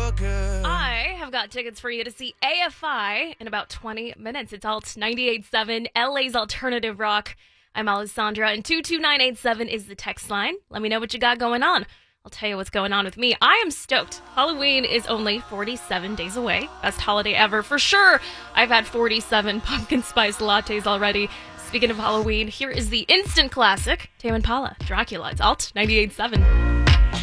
good. I have got tickets for you to see AFI in about 20 minutes. It's Alt 98.7, LA's alternative rock. I'm Alessandra, and 22987 is the text line. Let me know what you got going on. I'll tell you what's going on with me. I am stoked. Halloween is only 47 days away. Best holiday ever, for sure. I've had 47 pumpkin spice lattes already. Speaking of Halloween, here is the instant classic, Tame Impala, Dracula. It's Alt 98.7.